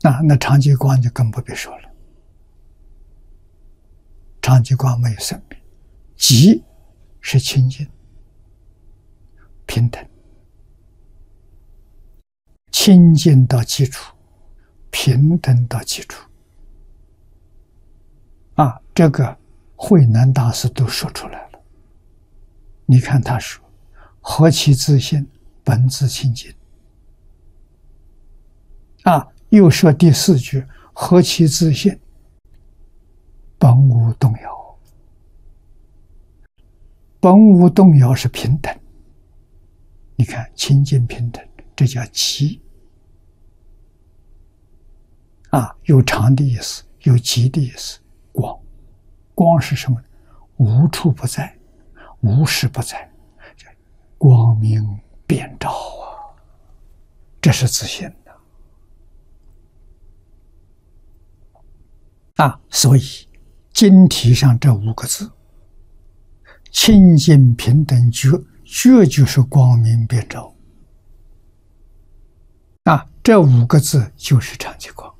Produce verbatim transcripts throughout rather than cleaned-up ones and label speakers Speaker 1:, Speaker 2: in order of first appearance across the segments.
Speaker 1: 那那长极光就更不必说了，长极光没有生命，极是清净平等，清净到基础，平等到基础。啊，这个慧能大师都说出来了。你看他说：“何其自性，本自清净。”啊，又说第四句：“何其自性，本无动摇。”本无动摇是平等。你看清净平等，这叫极。啊，有长的意思，有极的意思。光，光是什么？无处不在，无时不在，光明遍照啊！这是自性的啊！所以经题上这五个字：清净平等觉，觉就是光明遍照啊！这五个字就是长极光。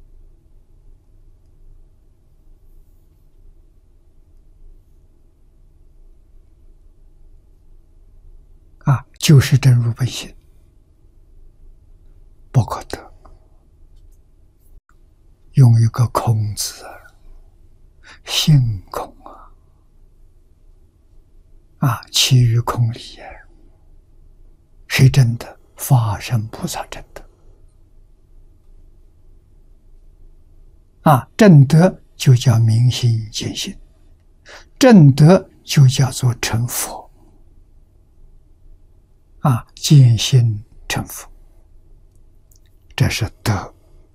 Speaker 1: 啊，就是真如本性，不可得。用一个空字，性空啊，啊，其余空理也。谁真的？法身菩萨真的。啊，正德就叫明心见性，正德就叫做成佛。啊，见性成佛，这是德。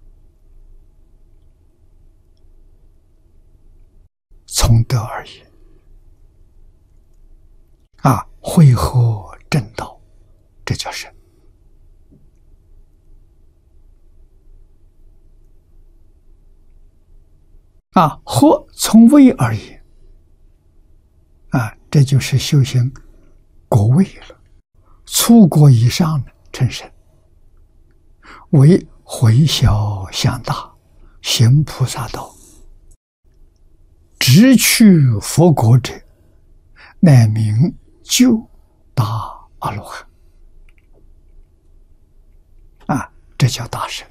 Speaker 1: 从德而言，啊，会合正道，这叫神。啊，合从位而言，啊，这就是修行果位了。初果以上的成神，为回小向大，行菩萨道，直趋佛国者，乃名究大阿罗汉。啊，这叫大神。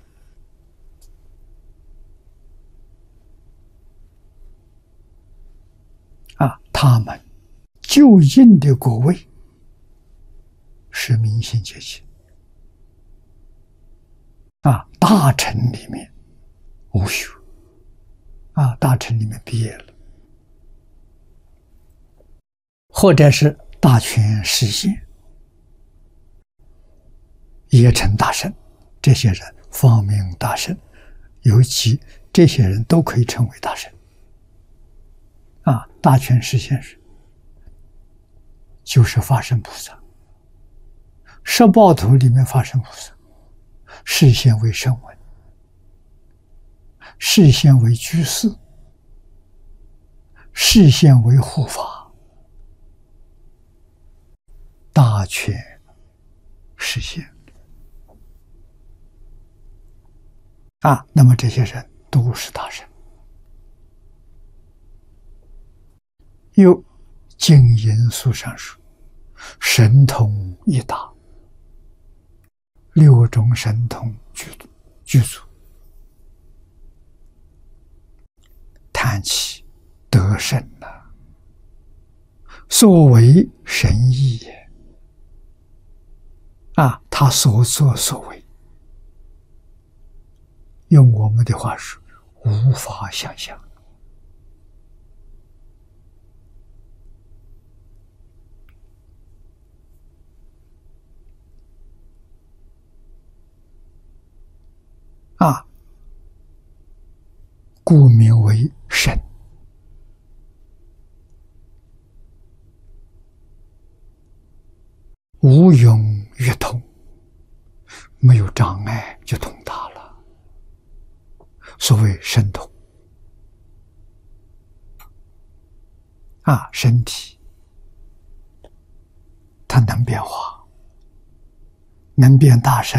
Speaker 1: 啊，他们究竟的果位是明心见性。啊，大乘里面无修。啊，大乘里面毕业了，或者是大权实现，也成大圣。这些人方名大圣，尤其这些人都可以称为大圣。啊，大权实现是就是法身菩萨。十报图里面法身菩萨，示现为声闻，示现为居士，示现为护法，大权实现。啊，那么这些人都是大神。又经因素上说，神通一大，六种神通具具足，叹其得胜了，所为神意也。啊，他所作所为，用我们的话说，无法想象。啊，故名为神。无庸越通，没有障碍就通达了。所谓神通。啊，身体它能变化，能变大神。